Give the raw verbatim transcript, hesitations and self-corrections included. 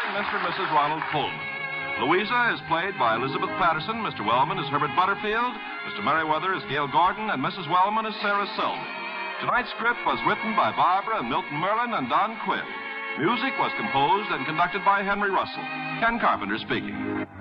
Mister and Missus Ronald Colman. Louisa is played by Elizabeth Patterson. Mister Wellman is Herbert Butterfield. Mister Merriweather is Gail Gordon. And Missus Wellman is Sarah Selby. Tonight's script was written by Barbara and Milton Merlin and Don Quinn. Music was composed and conducted by Henry Russell. Ken Carpenter speaking.